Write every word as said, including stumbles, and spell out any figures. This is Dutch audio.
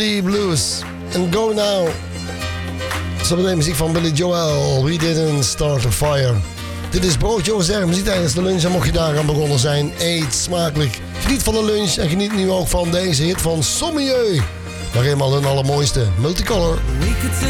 Blues. And Go Now. Zometeen muziek van Billy Joel. We Didn't Start a Fire. Dit is Broodje Ozerk, muziek tijdens de lunch. En mocht je daar aan begonnen zijn, eet smakelijk. Geniet van de lunch en geniet nu ook van deze hit van Sommieu. Maar eenmaal hun allermooiste Multicolor.